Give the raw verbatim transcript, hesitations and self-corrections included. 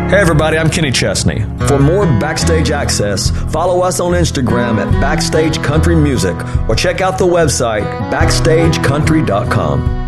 Hey everybody, I'm Kenny Chesney. For more Backstage access, follow us on Instagram at Backstage Country Music or check out the website backstage country dot com.